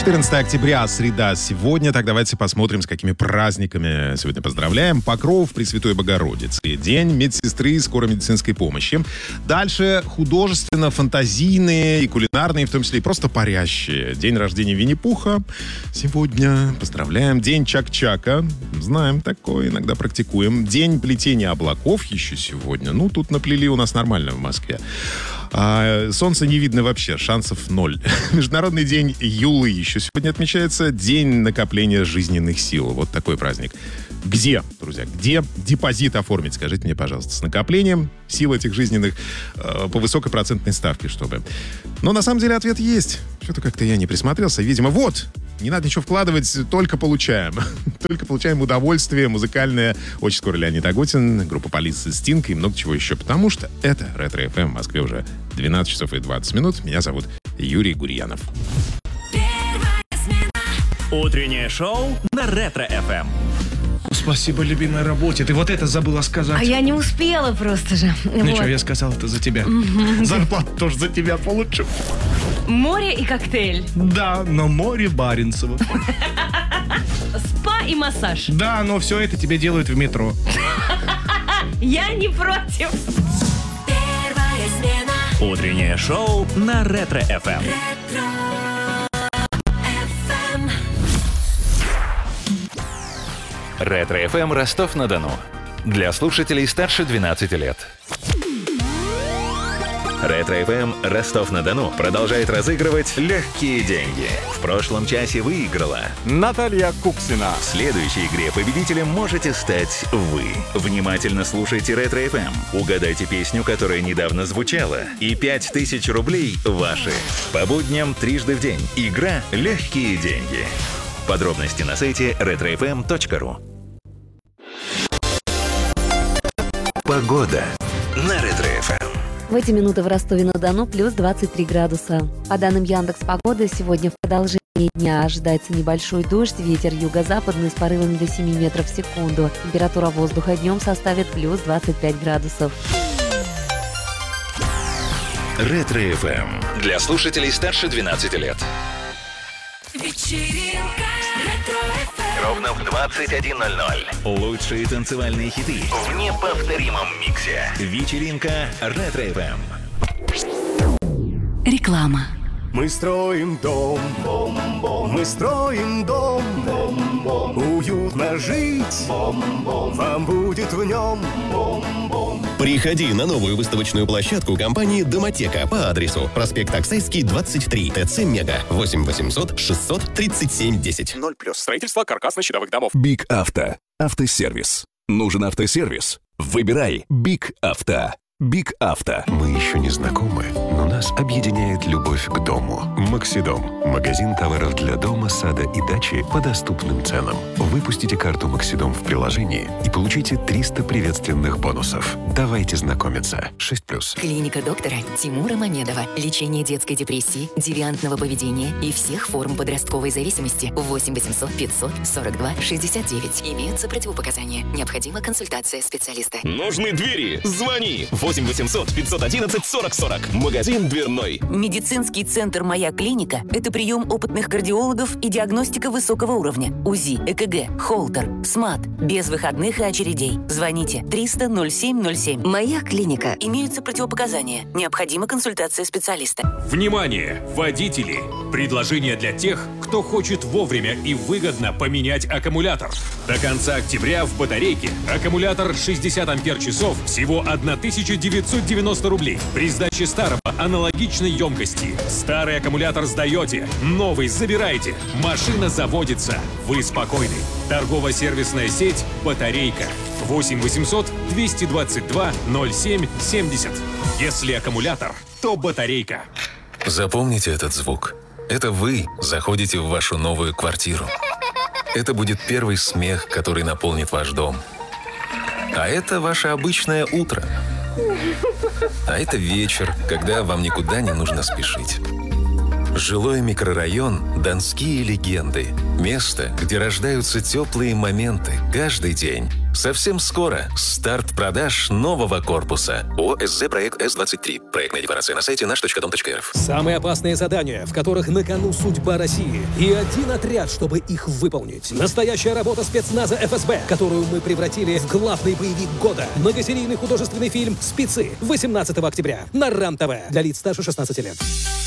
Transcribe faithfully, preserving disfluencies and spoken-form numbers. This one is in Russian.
четырнадцатое октября, среда сегодня. Так давайте посмотрим, с какими праздниками сегодня поздравляем. Покров Пресвятой Богородицы, День медсестры скорой медицинской помощи. Дальше художественно-фантазийные и кулинарные, в том числе и просто парящие. День рождения Винни-Пуха сегодня. Поздравляем. День Чак-Чака. Знаем такое, иногда практикуем. День плетения облаков еще сегодня. Ну, тут наплели у нас нормально в Москве. А, солнце не видно вообще, шансов ноль. Международный день Юлы еще сегодня отмечается. День накопления жизненных сил. Вот такой праздник. Где, друзья, где депозит оформить? Скажите мне, пожалуйста, с накоплением сил этих жизненных э, по высокой процентной ставке, чтобы... Но на самом деле ответ есть. Что-то как-то я не присмотрелся. Видимо, вот, не надо ничего вкладывать, только получаем. Только получаем удовольствие музыкальное. Очень скоро Леонид Агутин, группа Полиция, Стинг и много чего еще. Потому что это Ретро-эф эм в Москве уже двенадцать часов и двадцать минут. Меня зовут Юрий Гурьянов. Утреннее шоу на Ретро-эф эм. Спасибо любимой работе. Ты вот это забыла сказать. А я не успела просто же. Ничего, Вот. я сказал это за тебя. Зарплату тоже за тебя получу. Море и коктейль. Да, но море Баренцево. Спа и массаж. Да, но все это тебе делают в метро. Я не против. Первая смена. Утреннее шоу на Ретро-эф эм. Ретро-эф эм Ростов-на-Дону. Для слушателей старше двенадцати лет. Ретро-эф эм Ростов-на-Дону продолжает разыгрывать легкие деньги. В прошлом часе выиграла Наталья Куксина. В следующей игре победителем можете стать вы. Внимательно слушайте Ретро-эф эм. Угадайте песню, которая недавно звучала. И пять тысяч рублей ваши. По будням трижды в день. Игра «Легкие деньги». Подробности на сайте ретро эф эм точка ру. Погода на Ретро-эф эм. В эти минуты в Ростове-на-Дону плюс двадцать три градуса. По данным Яндекс.Погоды, сегодня в продолжении дня ожидается небольшой дождь, ветер юго-западный с порывами до семи метров в секунду. Температура воздуха днем составит плюс двадцать пять градусов. Ретро-эф эм. Для слушателей старше двенадцати лет. Вечеринка. Ретро-эф эм. Ровно в двадцать один ноль ноль. Лучшие танцевальные хиты в неповторимом миксе. Вечеринка Ретро-эф эм. Реклама. Мы строим дом, бом-бом. Мы строим дом, бом-бом. Уютно жить, бом-бом. Вам будет в нем, бом-бом. Приходи на новую выставочную площадку компании «Домотека» по адресу проспект Оксайский, двадцать три, ТЦ «Мега», восемь восемьсот шестьсот тридцать семь десять. ноль плюс. Строительство каркасно-щитовых домов. Биг Авто. Автосервис. Нужен автосервис? Выбирай Биг Авто. Биг Авто. Мы еще не знакомы, но нас объединяет любовь к дому. Максидом. Магазин товаров для дома, сада и дачи по доступным ценам. Выпустите карту Максидом в приложении и получите триста приветственных бонусов. Давайте знакомиться. шесть плюс. Клиника доктора Тимура Мамедова. Лечение детской депрессии, девиантного поведения и всех форм подростковой зависимости. восемь восемьсот пятьсот сорок два шестьдесят девять. Имеются противопоказания. Необходима консультация специалиста. Нужны двери? Звони! восемь восемьсот пятьсот одиннадцать сорок сорок. Магазин дверной. Медицинский центр «Моя клиника» — это прием опытных кардиологов и диагностика высокого уровня. УЗИ, ЭКГ, холтер, СМАТ. Без выходных и очередей. Звоните триста ноль семь ноль семь. «Моя клиника». Имеются противопоказания. Необходима консультация специалиста. Внимание, водители! Предложение для тех, кто хочет вовремя и выгодно поменять аккумулятор. До конца октября в батарейке аккумулятор шестьдесят ампер-часов всего тысяча девятьсот девяносто рублей. При сдаче старого аналогичной емкости. Старый аккумулятор сдаете, новый забираете. Машина заводится. Вы спокойны. Торгово-сервисная сеть «Батарейка». восемь восемьсот двести двадцать два ноль семь семьдесят. Если аккумулятор, то батарейка. Запомните этот звук. Это вы заходите в вашу новую квартиру. Это будет первый смех, который наполнит ваш дом. А это ваше обычное утро. А это вечер, когда вам никуда не нужно спешить. Жилой микрорайон «Донские легенды». Место, где рождаются теплые моменты каждый день. Совсем скоро старт продаж нового корпуса. ОСЗ проект эс двадцать три. Проектная декларация на сайте наш точка дом точка эр эф. Самые опасные задания, в которых на кону судьба России. И один отряд, чтобы их выполнить. Настоящая работа спецназа эф эс бэ, которую мы превратили в главный боевик года. Многосерийный художественный фильм «Спецы» восемнадцатого октября на РАН-ТВ. Для лиц старше шестнадцати лет.